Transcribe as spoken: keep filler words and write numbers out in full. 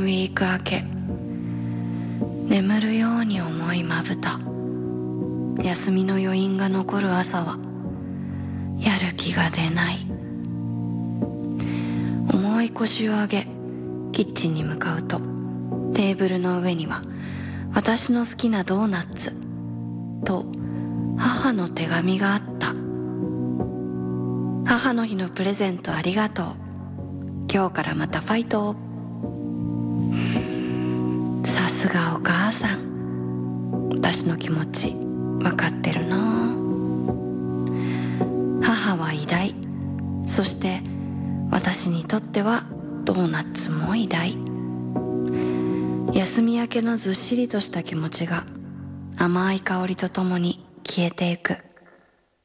ウィーク明け、眠るように思いまぶた。休みの余韻が残る朝はやる気が出ない。重い腰を上げキッチンに向かうと、テーブルの上には私の好きなドーナツと母の手紙があった。母の日のプレゼントありがとう。今日からまたファイト。さすがお母さん。私の気持ち分かってるな。母は偉大。そして私にとってはドーナツも偉大。休み明けのずっしりとした気持ちが甘い香りとともに消えてゆく。